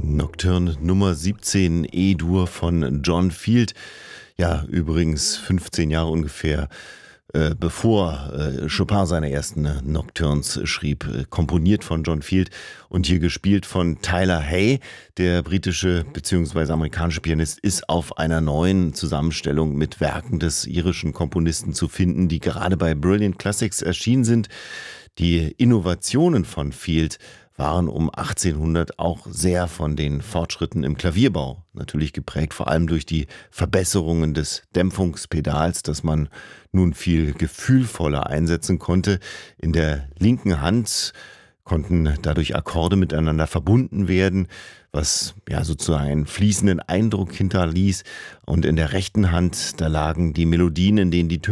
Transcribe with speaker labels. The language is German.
Speaker 1: Nocturne Nummer 17 E-Dur von John Field. Ja, übrigens 15 Jahre ungefähr bevor Chopin seine ersten Nocturnes schrieb, komponiert von John Field und hier gespielt von Tyler Hay. Der britische bzw. amerikanische Pianist ist auf einer neuen Zusammenstellung mit Werken des irischen Komponisten zu finden, die gerade bei Brilliant Classics erschienen sind. Die Innovationen von Field waren um 1800 auch sehr von den Fortschritten im Klavierbau, natürlich geprägt vor allem durch die Verbesserungen des Dämpfungspedals, das man nun viel gefühlvoller einsetzen konnte. In der linken Hand konnten dadurch Akkorde miteinander verbunden werden, was ja sozusagen einen fließenden Eindruck hinterließ. Und in der rechten Hand, da lagen die Melodien, in denen die